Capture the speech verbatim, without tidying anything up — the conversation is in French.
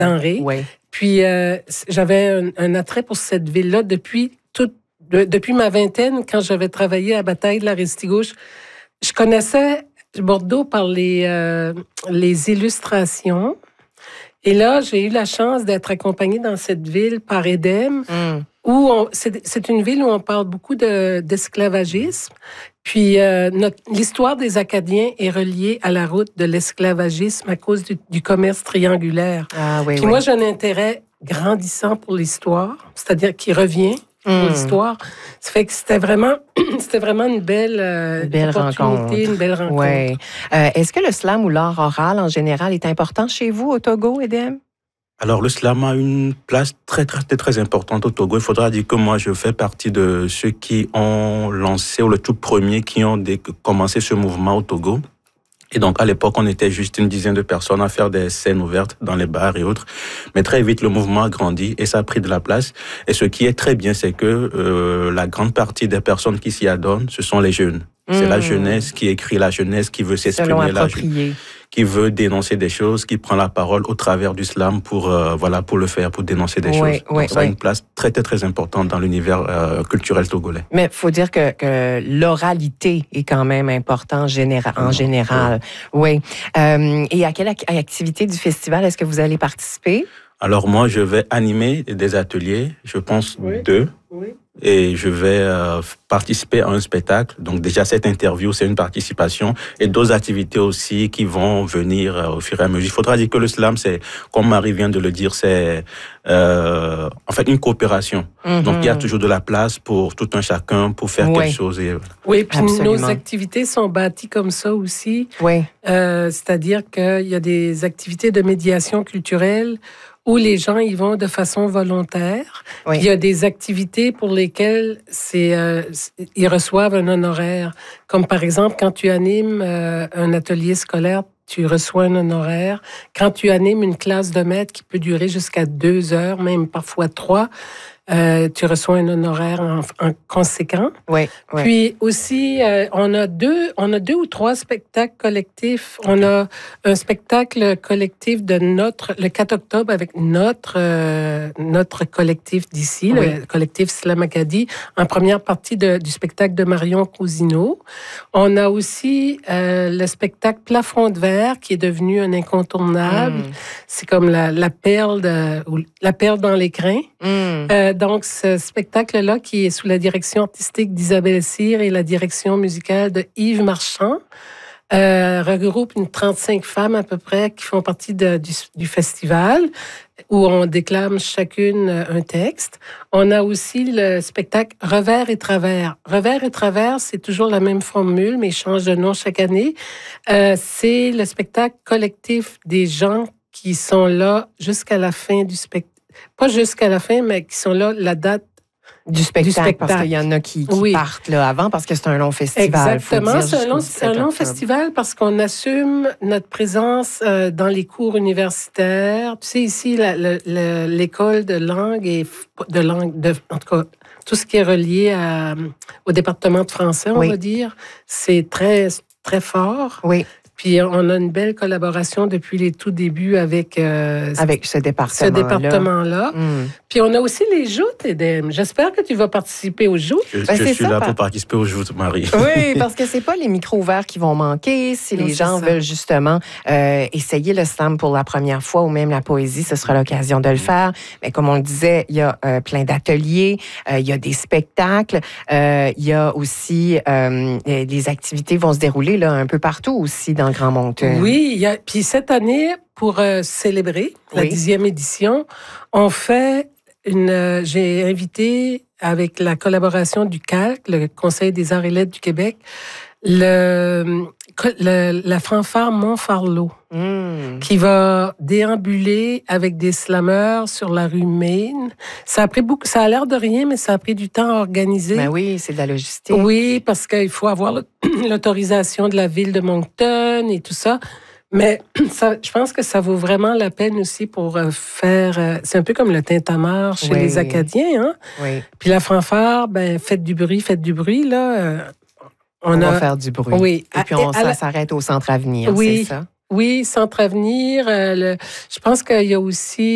denrées. Oui. Puis, euh, j'avais un, un attrait pour cette ville-là depuis toute, de, depuis ma vingtaine, quand j'avais travaillé à Bataille de la Restigouche. Je connaissais Bordeaux par les, euh, les illustrations. Et là, j'ai eu la chance d'être accompagnée dans cette ville par Edem, Mm. où on, c'est, c'est une ville où on parle beaucoup de, d'esclavagisme. Puis euh, notre, l'histoire des Acadiens est reliée à la route de l'esclavagisme à cause du, du commerce triangulaire. Ah oui, Puis oui. moi, j'ai un intérêt grandissant pour l'histoire, c'est-à-dire qui revient pour Mm. l'histoire. Ça fait que c'était vraiment, c'était vraiment une belle, euh, Une belle opportunité, rencontre. une belle rencontre. Ouais. Euh, est-ce que le slam ou l'art oral en général est important chez vous au Togo, Edem? Alors, le slam a une place très, très, très, très importante au Togo. Il faudra dire que moi, je fais partie de ceux qui ont lancé, ou le tout premier, qui ont dé- commencé ce mouvement au Togo. Et donc, à l'époque, on était juste une dizaine de personnes à faire des scènes ouvertes dans les bars et autres. Mais très vite, le mouvement a grandi et ça a pris de la place. Et ce qui est très bien, c'est que euh, la grande partie des personnes qui s'y adonnent, ce sont les jeunes. C'est Mmh. la jeunesse qui écrit, la jeunesse qui veut s'exprimer, la approprié. qui veut dénoncer des choses, qui prend la parole au travers du slam pour euh, voilà pour le faire, pour dénoncer des Oui, choses. oui, Donc ça a oui. une place très très très importante dans l'univers euh, culturel togolais. Mais il faut dire que, que l'oralité est quand même importante généra- en général. Oui. Euh, et à quelle ac- activité du festival est-ce que vous allez participer? Alors moi, je vais animer des ateliers, je pense Oui. deux. Oui. Et je vais euh, participer à un spectacle. Donc déjà, cette interview, c'est une participation. Et d'autres activités aussi qui vont venir euh, au fur et à mesure. Il faudra dire que le slam, c'est, comme Marie vient de le dire, c'est euh, en fait une coopération. Mm-hmm. Donc il y a toujours de la place pour tout un chacun pour faire Oui. quelque chose. Et, Oui, puis Absolument. nos activités sont bâties comme ça aussi. Oui. Euh, c'est-à-dire qu'il y a des activités de médiation culturelle où les gens y vont de façon volontaire. Oui. Puis il y a des activités pour lesquelles c'est, euh, ils reçoivent un honoraire. Comme par exemple, quand tu animes euh, un atelier scolaire, tu reçois un honoraire. Quand tu animes une classe de maître qui peut durer jusqu'à deux heures, même parfois trois, euh, tu reçois un honoraire en, en conséquent. Oui. Oui. Puis aussi, euh, on a deux, on a deux ou trois spectacles collectifs. On a un spectacle collectif de notre, le quatre octobre avec notre, euh, notre collectif d'ici, Oui. le collectif Slam Acadie, en première partie de, du spectacle de Marion Cousineau. On a aussi euh, le spectacle Plafond de verre qui est devenu un incontournable. Mm. C'est comme la, la perle de, ou la perle dans l'écrin. Mm. Euh, donc, ce spectacle-là, qui est sous la direction artistique d'Isabelle Cyr et la direction musicale de Yves Marchand, euh, regroupe une trente-cinq femmes à peu près qui font partie de, du, du festival, où on déclame chacune un texte. On a aussi le spectacle Revers et Travers. Revers et Travers, c'est toujours la même formule, mais il change de nom chaque année. Euh, c'est le spectacle collectif des gens qui sont là jusqu'à la fin du spectacle. Pas jusqu'à la fin, mais qui sont là la date Du spectacle, du spectacle. parce qu'il y en a qui, qui Oui. partent là avant parce que c'est un long festival. Exactement, faut dire, c'est un long, jusqu'au c'est un long dix-sept octobre. festival parce qu'on assume notre présence euh, dans les cours universitaires. Tu sais, ici, la, la, la, l'école de langue et de langue, de, en tout cas, tout ce qui est relié à, au département de français, on Oui. va dire, c'est très, très fort. Oui, Puis on a une belle collaboration depuis les tout débuts avec, euh, avec ce ce département. département-là. Mm. Puis on a aussi les joutes, Edem. J'espère que tu vas participer aux joutes. je Ben, je c'est suis ça, là par- pour participer aux joutes, Marie. Oui, parce que c'est pas les micros ouverts qui vont manquer. Si Non, les c'est gens ça. veulent justement euh, essayer le slam pour la première fois ou même la poésie, ce sera l'occasion de le faire. Mais comme on le disait, il y a euh, plein d'ateliers, euh, il y a des spectacles, euh, il y a aussi euh, les activités vont se dérouler là un peu partout aussi dans le Grand Moncton. Oui, il y a, puis cette année, pour euh, célébrer la Oui. dixième édition, on fait une. euh, j'ai invité, avec la collaboration du C A L C, le Conseil des arts et lettres du Québec, le, le- la fanfare Montfarlot, Mm. qui va déambuler avec des slameurs sur la rue Maine. Ça a pris beaucoup, ça a l'air de rien, mais ça a pris du temps à organiser. Ben oui, c'est de la logistique. Oui, parce qu'il faut avoir l'autorisation de la ville de Moncton et tout ça. Mais ça, je pense que ça vaut vraiment la peine aussi pour euh, faire... euh, c'est un peu comme le tintamarre chez Oui. les Acadiens. Hein? Oui, Puis la fanfare, ben, faites du bruit, faites du bruit. Là, euh, on, on, a, va faire du bruit. Oui. Et puis on À- à la- ça s'arrête au Centre Avenir, Oui. c'est ça? Oui, Centre Avenir. Euh, le, je pense qu'il y a aussi